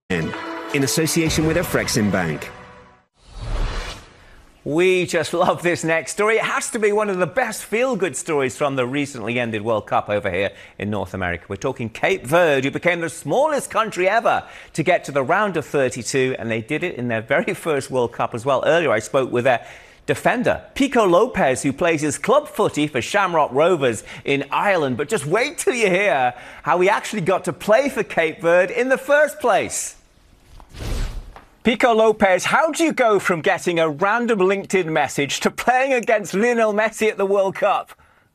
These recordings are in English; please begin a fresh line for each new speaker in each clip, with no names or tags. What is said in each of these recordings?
in association with Afrexim Bank.
We just love this next story. It has to be one of the best feel-good stories from the recently ended World Cup over here in North America. We're talking Cape Verde, who became the smallest country ever to get to the round of 32, and they did it in their very first World Cup as well. Earlier I spoke with their defender, Pico Lopez, who plays his club footy for Shamrock Rovers in Ireland. But just wait till you hear how he actually got to play for Cape Verde in the first place. Pico Lopez, how do you go from getting a random LinkedIn message to playing against Lionel Messi at the World Cup?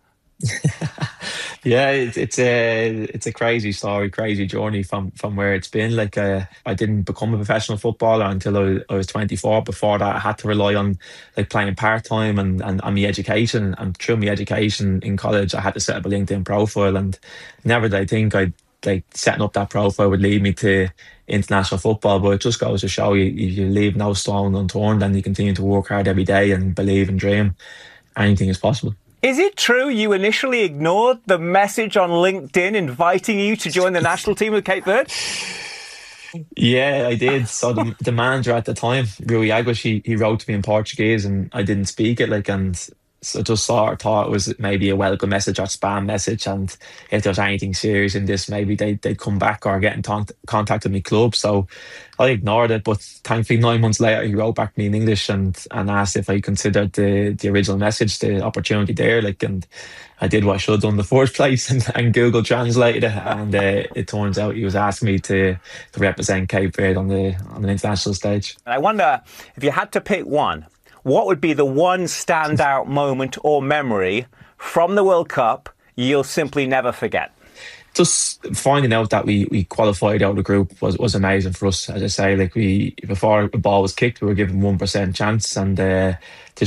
Yeah, it's a crazy story, crazy journey from where it's been. Like I didn't become a professional footballer until I was 24. Before that, I had to rely on like playing part time and my education. And through my education in college, I had to set up a LinkedIn profile. And never did I think I'd like setting up that profile would lead me to international football. But it just goes to show you leave no stone unturned and you continue to work hard every day and believe and dream. Anything is possible.
Is it true you initially ignored the message on LinkedIn inviting you to join the national team of Cape Verde?
Yeah, I did. So the manager at the time, Rui Águas, he wrote to me in Portuguese and I didn't speak it. And so I just thought it was maybe a welcome message or spam message, and if there's anything serious in this, maybe they'd come back or get in contact with my club. So I ignored it, but thankfully 9 months later he wrote back to me in English and asked if I considered the original message, the opportunity there. And I did what I should have done in the first place and Google translated it, and it turns out he was asking me to represent Cape Verde on an international stage.
I wonder if you had to pick one, what would be the one standout moment or memory from the World Cup you'll simply never forget?
Just finding out that we qualified out of the group was amazing for us. As I say, like before the ball was kicked, we were given 1% chance, and to